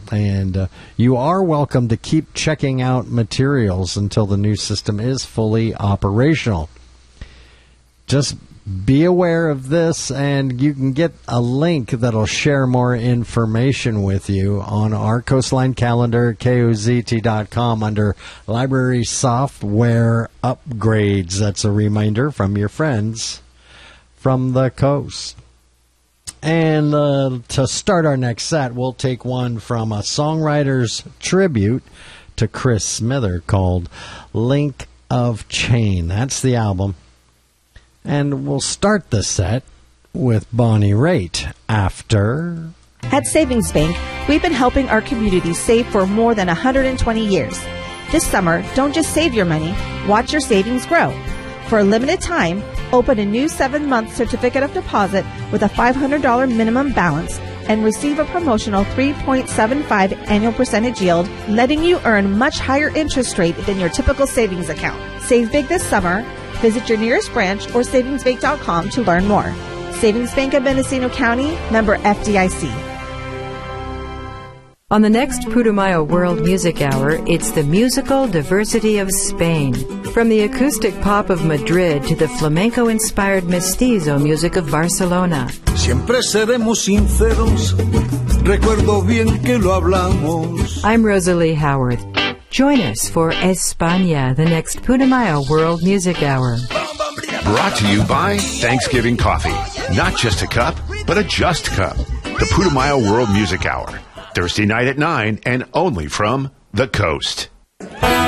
And you are welcome to keep checking out materials until the new system is fully operational. Just be aware of this, and you can get a link that'll share more information with you on our Coastline calendar, KOZT.com, under Library Software Upgrades. That's a reminder from your friends from the coast. And to start our next set, we'll take one from a songwriter's tribute to Chris Smither called Link of Chain. That's the album. And we'll start the set with Bonnie Raitt after... At Savings Bank, we've been helping our community save for more than 120 years. This summer, don't just save your money, watch your savings grow. For a limited time, open a new 7-month certificate of deposit with a $500 minimum balance and receive a promotional 3.75 annual percentage yield, letting you earn much higher interest rate than your typical savings account. Save big this summer. Visit your nearest branch or savingsbank.com to learn more. Savings Bank of Mendocino County, member FDIC. On the next Putumayo World Music Hour, it's the musical diversity of Spain. From the acoustic pop of Madrid to the flamenco-inspired mestizo music of Barcelona. Siempre seremos sinceros, recuerdo bien que lo hablamos. I'm Rosalie Howard. Join us for España, the next Putumayo World Music Hour. Brought to you by Thanksgiving Coffee. Not just a cup, but a just cup. The Putumayo World Music Hour. Thursday night at 9 and only from the coast.